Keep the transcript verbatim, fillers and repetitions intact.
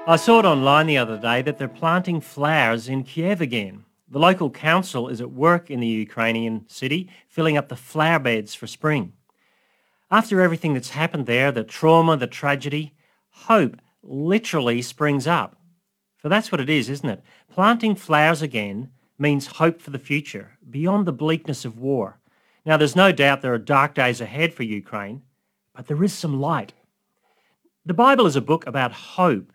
I saw it online the other day that they're planting flowers in Kiev again. The local council is at work in the Ukrainian city, filling up the flower beds for spring. After everything that's happened there, the trauma, the tragedy, hope literally springs up. For that's what it is, isn't it? Planting flowers again means hope for the future, beyond the bleakness of war. Now, there's no doubt there are dark days ahead for Ukraine, but there is some light. The Bible is a book about hope,